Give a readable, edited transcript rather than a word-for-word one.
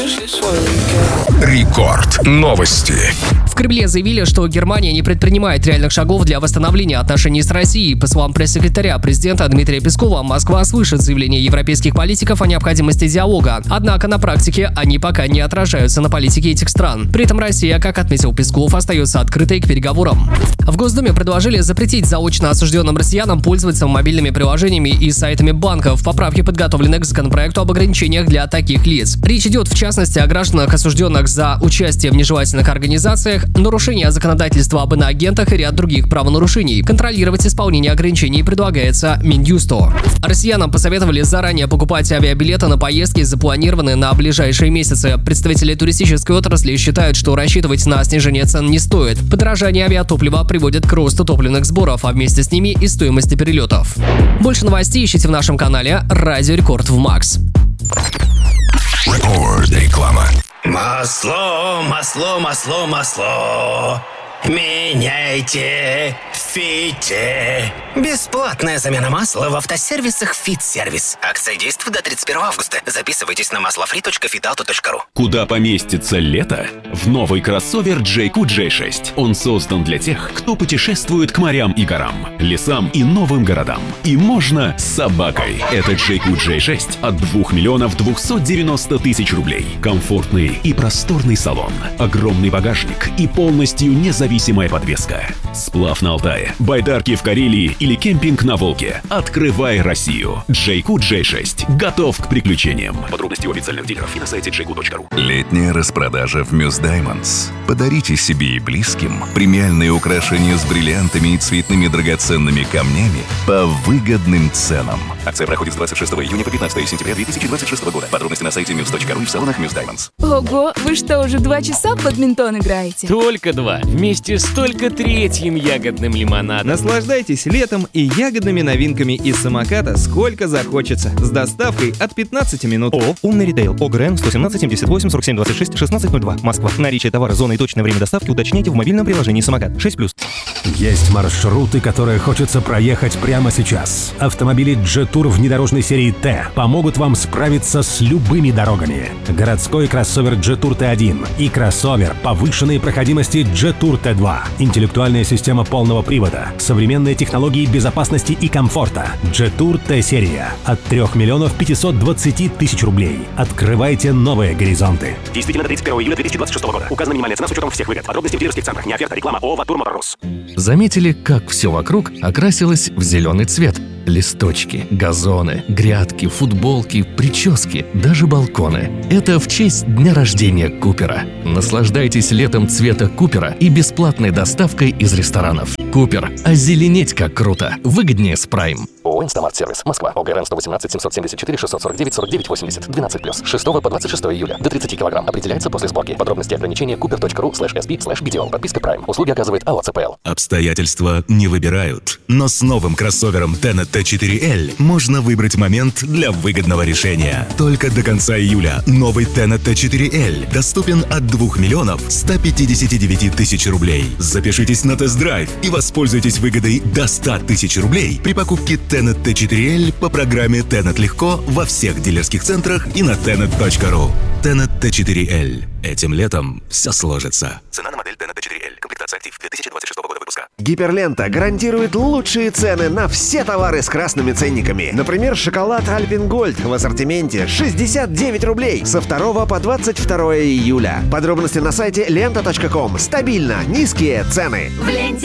Рекорд. Новости. В Кремле заявили, что Германия не предпринимает реальных шагов для восстановления отношений с Россией. По словам пресс-секретаря президента Дмитрия Пескова, Москва слышит заявления европейских политиков о необходимости диалога. Однако на практике они пока не отражаются на политике этих стран. При этом Россия, как отметил Песков, остается открытой к переговорам. В Госдуме предложили запретить заочно осужденным россиянам пользоваться мобильными приложениями и сайтами банков. Поправки подготовлены к законопроекту об ограничениях для таких лиц. Речь идет, в частности, о гражданах, осужденных за участие в нежелательных организациях, нарушение законодательства об иноагентах и ряд других правонарушений. Контролировать исполнение ограничений предлагается Минюсту. Россиянам посоветовали заранее покупать авиабилеты на поездки, запланированные на ближайшие месяцы. Представители туристической отрасли считают, что рассчитывать на снижение цен не стоит. Подорожание авиатоплива приводит к росту топливных сборов, а вместе с ними и стоимости перелетов. Больше новостей ищите в нашем канале Радио Рекорд в Макс. Реклама. Масло, масло, масло, масло. Меняйте в Фите. Бесплатная замена масла в автосервисах «Фит-сервис». Акция действует до 31 августа. Записывайтесь на maslofree.fitauto.ru. Куда поместится лето? В новый кроссовер JQ J6. Он создан для тех, кто путешествует к морям и горам, лесам и новым городам. И можно с собакой. Это JQ J6 от 2 миллионов 290 тысяч рублей. Комфортный и просторный салон, огромный багажник и полностью независимая подвеска. Сплав на Алтае, байдарки в Карелии или кемпинг на Волге. Открывай Россию. JQ J6 готов к приключениям. Подробности у официальных дилеров и на сайте jq.ru. Летняя распродажа в Muse Diamonds. Подарите себе и близким премиальные украшения с бриллиантами и цветными драгоценными камнями по выгодным ценам. Акция проходит с 26 июня по 15 сентября 2026 года. Подробности на сайте muse.ru и в салонах Muse Diamonds. Ого, вы что, уже 2 часа в бадминтон играете? Только 2. Вместе с только 3-м ягодным лимонадом. Наслаждайтесь летом и ягодными новинками из самоката сколько захочется. С доставкой от 15 минут. ООО «Умный ритейл». ОГРН 117 78 47 26 1602. Москва. Наличие товара, зона и точное время доставки уточняйте в мобильном приложении «Самокат». 6+. Есть маршруты, которые хочется проехать прямо сейчас. Автомобили Jetour внедорожной серии Т помогут вам справиться с любыми дорогами. Городской кроссовер Jetour T1 и кроссовер повышенной проходимости Jetour T2. Интеллектуальная система полного привода, современные технологии безопасности и комфорта. Jetour T-серия от 3 миллионов 520 тысяч рублей. Открывайте новые горизонты. Действительно до 31 июля 2026 года. Указана минимальная цена с учетом всех выгод. Подробности в дилерских центрах. Не оферта, реклама. ООО «Ватур Моторс». Заметили, как все вокруг окрасилось в зеленый цвет? Листочки, газоны, грядки, футболки, прически, даже балконы. Это в честь дня рождения Купера. Наслаждайтесь летом цвета Купера и бесплатной доставкой из ресторанов. Купер. Озеленеть как круто. Выгоднее с Prime. ООО «Инстамарт Сервис». Москва. ОГРН 118 774 649 49 80. 12+. 6 по 26 июля. До 30 килограмм. Определяется после сборки. Подробности ограничения cooper.ru/sb/BDO. Подписка Prime. Услуги оказывает АО «ЦПЛ». Обстоятельства не выбирают. Но с новым кроссовером Tenet T4L можно выбрать момент для выгодного решения. Только до конца июля новый Tenet T4L доступен от 2 миллионов 159 тысяч рублей. Запишитесь на тест-драйв и воспользуйтесь выгодой до 100 тысяч рублей при покупке Tenet T4L по программе Tenet Легко во всех дилерских центрах и на tenet.ru. Tenet T4L. Этим летом все сложится. Цена на модель Tenet T4L. Комплектация актив 2026 года выпуска. Гиперлента гарантирует лучшие цены на все товары с красными ценниками. Например, шоколад Альпен Гольд в ассортименте 69 рублей со 2 по 22 июля. Подробности на сайте lenta.com. Стабильно низкие цены.